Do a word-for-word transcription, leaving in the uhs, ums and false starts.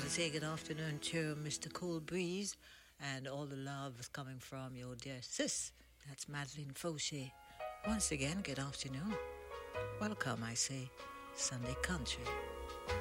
got to say good afternoon to Mister Cool Breeze, and all the love is coming from your dear sis. That's Madeline Fauché. Once again, good afternoon. Welcome, I say, Sunday Country.